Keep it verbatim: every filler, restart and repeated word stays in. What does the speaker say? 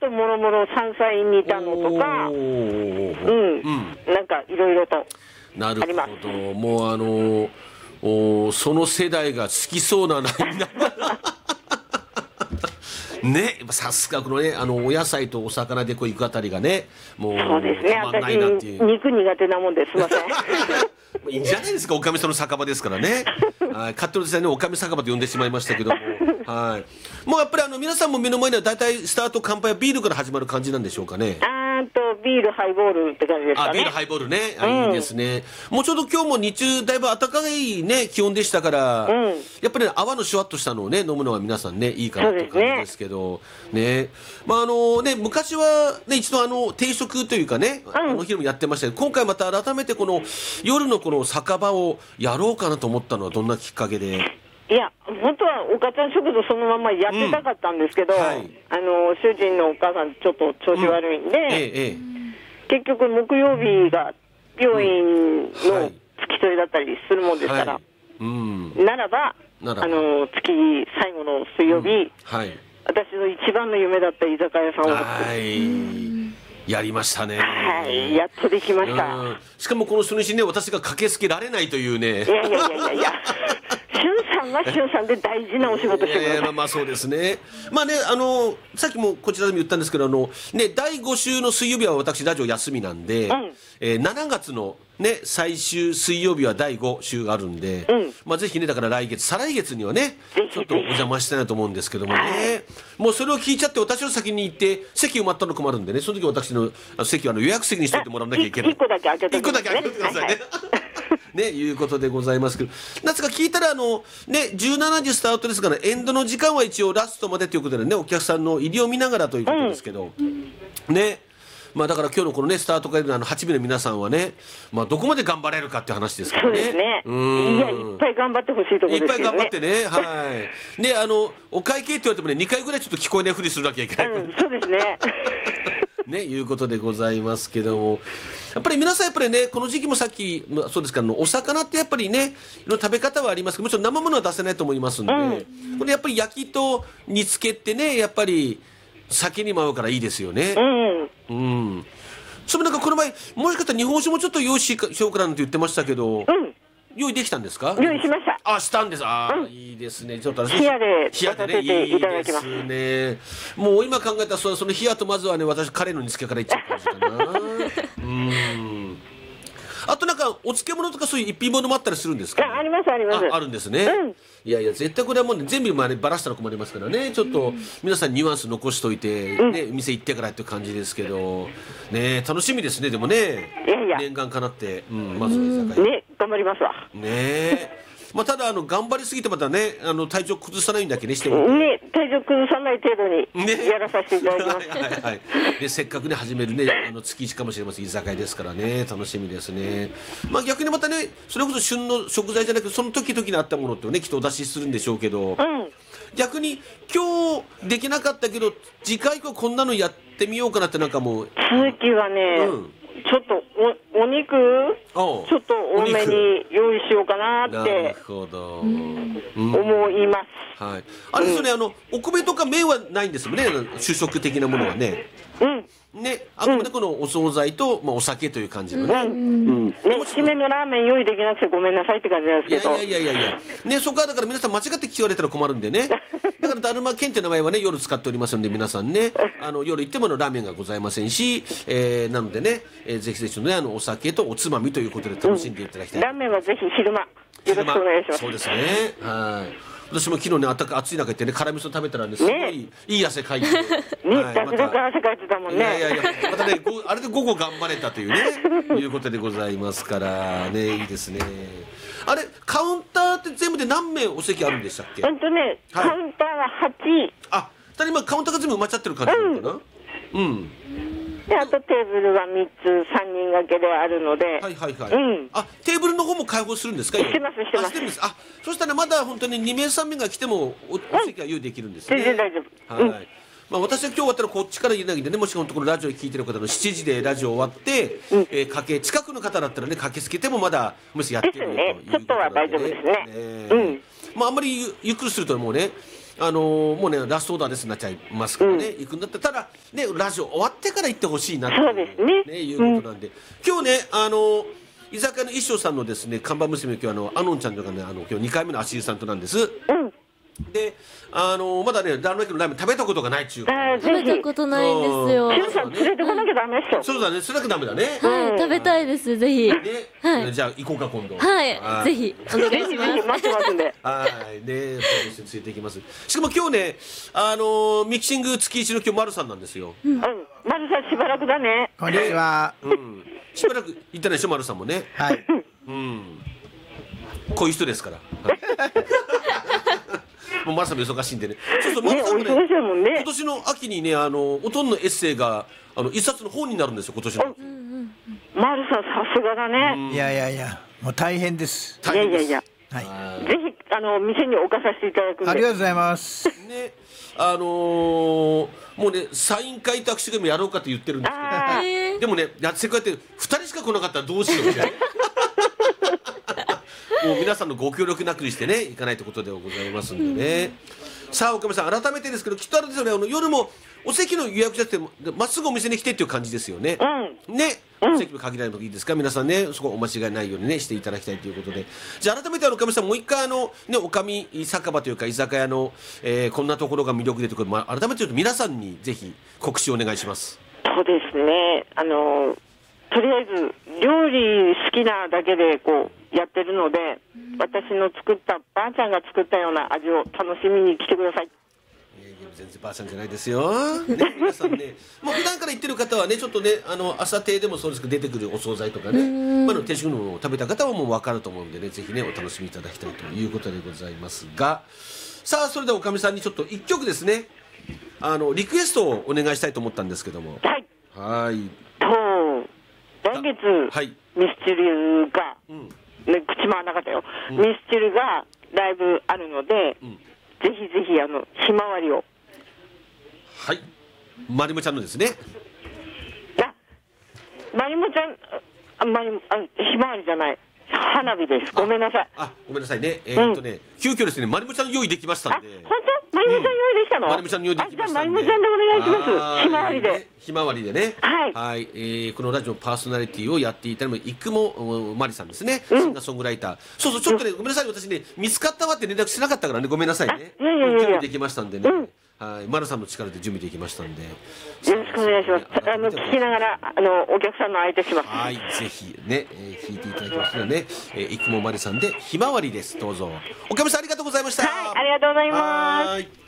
ともろもろ山菜煮たのとか、うん、うん、なんかいろいろとあります。 なるほど。もうあのおその世代が好きそうなラインナップね、さすがこのね、あのお野菜とお魚でこう行くあたりがね、もうそうですね、 たまんないなっていう。 私肉苦手なもんです。すいません。 いいんじゃないですか、おかみさんの酒場ですからね。はい、勝手にですね、おかみ酒場と呼んでしまいましたけども、はい。もうやっぱりあの皆さんも目の前には大体スタート乾杯はビールから始まる感じなんでしょうかね。 あーとビールハイボールって感じですかね。 あ、ビールハイボールね、あ、いいですね。もうちょうど今日も日中だいぶ暖かいね気温でしたから、うん、やっぱり、ね、泡のシュワッとしたのをね飲むのは皆さんねいいかなという感じですけどね。まああのね、昔はね一度あの定食というかね、うん、あの日もやってましたけど、今回また改めてこの夜のこの酒場をやろうかなと思ったのはどんなきっかけで。 いや、本当はおかちゃん食堂そのままやってたかったんですけど、うん、はい、あの主人のお母さんちょっと調子悪いんで、うん、ええええ、結局木曜日が病院の付き添いだったりするもんですから、はい、うん、ならばならばあの月最後の水曜日、うん、はい、私の一番の夢だった居酒屋さんを、はい、 やりましたね。 はい、やっとできました。 うん、しかもこの初日ね、私が駆けつけられないというね。 いやいやいやいやいやしゅんさんはしゅんさんで大事なお仕事してください。 いやいや、まあ、まあそうですね。まあね、あのさっきもこちらでも言ったんですけど、あのね、だいご週の水曜日は私ラジオ休みなんで、うん、えー、しちがつのね最終水曜日はだいご週があるんで、うん、まあぜひね、だから来月再来月にはねちょっとお邪魔したいなと思うんですけどもね、はい、もうそれを聞いちゃって私の先に行って席埋まったの困るんでね、その時私の席はあの予約席にしといてもらわなきゃいけない。 いっこだけ開けてくださいね。 いっこだけ開けてくださいね。はいはいね、いうことでございますけど、なんですか聞いたらあの、ね、じゅうしちじスタートですから、エンドの時間は一応ラストまでということでね、お客さんの入りを見ながらということですけど、うん、ね、まあ、だから今日のこのねスタート会のあのはち名の皆さんはね、まあ、どこまで頑張れるかっていう話ですからね。 そうですね。うん、いや、いっぱい頑張ってほしいところですよね。 いっぱい頑張ってね、はい。ね、あのお会計って言われてもねにかいぐらいちょっと聞こえないふりするわけいけない。 うん、そうですね。 ね、いうことでございますけども、やっぱり皆さんやっぱりね、この時期もさっきそうですけど、お魚ってやっぱりね、いろいろ食べ方はありますけど、もちろん生ものは出せないと思いますんで、うん、これやっぱり焼きと煮付けってね、やっぱり酒にも合うからいいですよね。うん。うん。それなんかこの前もしかしたら日本酒もちょっと用意しようかなんて言ってましたけど、うん、用意できたんですか？ 用意しました。 あ、したんです。あ、うん、いいですね。ちょっと冷やで冷やでね、いいですね。もう今考えたらそのその冷やとまずはね、私カレーの煮付けからいっちゃう感じかな。うん。あとなんかお漬物とかそういう一品物もあったりするんですか、ね？ あ、ありますあります。 あ、あるんですね。うん、いやいや、絶対これはもう、ね、全部までバラしたら困りますからね。ちょっと皆さんニュアンス残しといて、ね、うん、店行ってからっていう感じですけどね、楽しみですね。でもね、いやいや念願かなって、うん、まずは居酒屋ね、頑張りますわね。 まあ、ただあの頑張りすぎてまたね、あの体調崩さないんだけねしてもね、体調崩さない程度にやらさせていただきます。 はいはい、はい、でせっかくね始めるね、あの月いちかもしれません居酒屋ですからね、楽しみですね。まあ逆にまたね、それこそ旬の食材じゃなくてその時々にあったものってねきっとお出しするんでしょうけど、うん、逆に今日できなかったけど次回以降こんなのやってみようかなってなんかもう続きはね、うん、ちょっと お, お肉ちょっと多めに用意しようかなってなるほど、うん、思います、 はい、あれですよね、うん、あのお米とか麺はないんですもんね、主食的なものはね。うんね、あくまでこのお惣菜と、まあ、お酒という感じのね、うんうん、 ね、締めのラーメン用意できなくてごめんなさいって感じなんですけど、 いやいやいやいやいや、ね、そこはだから皆さん間違って聞かれたら困るんでねだからだるまけんって名前はね夜使っておりますので、皆さんね、あの夜行ってものラーメンがございませんし、えー、なのでね、えー、ぜひぜひね、あのお酒とおつまみということで楽しんでいただきたい、 うん、ラーメンはぜひ昼間よろしくお願いします。 そうですね、はい。私も昨日ね、あったか暑い中行ってね、辛味噌食べたらね、すごい、ね、いい汗かいてね、 だくだく汗かいてたもんね。いやいやいや、 またね、あれで午後頑張れたというねいうことでございますからね、いいですね。あれカウンターって全部で何名お席あるんでしたっけ？ 本当ね、はい、カウンターははち。 あ、ただ今カウンターが全部埋まっちゃってる感じなのかな。うん、うん、 であとテーブルはみっつさんにん掛けであるので、 はいはいはい、うん、あ、テーブルの方も開放するんですか？ してますしてます。あ、してるんです。 あ、そしたらまだ本当にに名さん名が来ても お, お席は用意できるんですね。 全然大丈夫。はい、うん、 まあ、私は今日終わったらこっちから言えないんでね、もし本当このラジオで聞いてる方のしちじでラジオ終わって、うん、えー、かけ近くの方だったらね駆けつけてもまだもしやってるということなんで、 ね、ちょっとは大丈夫ですね。 ね、うん、まあ、あんまり ゆ, ゆっくりするともうね、 あのーもうねラストオーダーですになっちゃいますからね、うん、行くんだったらただねラジオ終わってから行ってほしいなってそうですね、 ね、いうことなんで、うん、今日ねあのー居酒屋の一生さんのですね看板娘、今日あのアノンちゃんとかねあの今日にかいめの足湯さんとなんです、うん、であのまだねダーノ駅のラーメン食べたことがないっちゅう食べたことないんですよ。 しゅうさん連れてこなきゃダメでしょ。 そうだね、それだけダメだね。 はい、食べたいです、ぜひ。 ね、 はい、 じゃあ行こうか今度。 はい、ぜひお願いします。 待ってますんで。 はい、ね、一緒についていきます。しかも今日ね、あのミキシング月一の今日丸さんなんですよ。 うん、丸さんしばらくだね。 こんにちは。 うん、しばらく行ったでしょ丸さんもね。 はい。 うん、こういう人ですから。もうマルさんも忙しいんでね。そうそうマルさんもね、ね今年の秋にねあのおとんのエッセイがあの一冊の本になるんですよ今年の。 マルさんさすがだね。 いやいやいやもう大変です。 いやいやいや。 はい。 ぜひあの店に置かさせていただくんで。 ありがとうございます。 ねあのー、もうねサイン会と握手会もやろうかと言ってるんですけど、でもねせっかくやってふたりしか来なかったらどうしようみたいな。もう皆さんのご協力なくしてねいかないということでございますんでね、うん、さあ岡部さん改めてですけどきっとあれですよねあの夜もお席の予約じゃなくてまっすぐお店に来てっていう感じですよね、うん、ね、うん、お席も限られるのいいですか皆さんねそこお間違いないようにねしていただきたいということでじゃあ改めてあの岡部さんもう一回あのねおかみ酒場というか居酒屋の、えー、こんなところが魅力でということで、まあ、改めて言うと皆さんにぜひ告知をお願いします。 そうですねあのとりあえず料理好きなだけでこうやってるので、私の作ったばあちゃんが作ったような味を楽しみに来てください。 全然ばあちゃんじゃないですよ、ね、皆さんねもう普段から行ってる方はねちょっとねあの朝亭でもそうですけど出てくるお惣菜とかね、まあ、の定食のものを食べた方はもう分かると思うんでねぜひねお楽しみいただきたいということでございますがさあそれではおかみさんにちょっといっきょくですねあのリクエストをお願いしたいと思ったんですけどもはいはいと来月、はい、ミスチルが、うんね、口回らなかったよ、うん、ミスチルがライブあるので、うん、ぜひぜひあのひまわりをはいまりもちゃんのですねあまりもちゃんあまりあひまわりじゃない花火ですごめんなさいあごめんなさいねえー、っとね、うん、急遽ですねまりもちゃん用意できましたんで本当まりもちゃん用意できたの、 うん、まりもちゃん用意できましたんでまりもちゃんでお願いしますひまわりでひまわりでねはい、 はいえー、このラジオパーソナリティをやっていたのも生茂まりさんですね、うん、シンガーソングライターそうそうちょっとね、うん、ごめんなさい私ね見つかったわって連絡しなかったからねごめんなさいねいやいやいや準備できましたんでね、うんはい、丸さんの力で準備できましたんでよろしくお願いします。あの聞きながらあのお客さんの相手します。 はいぜひね、えー、聞いていただきますのでね、えー、生茂まりさんでひまわりですどうぞおかみさんありがとうございました。 はいありがとうございます。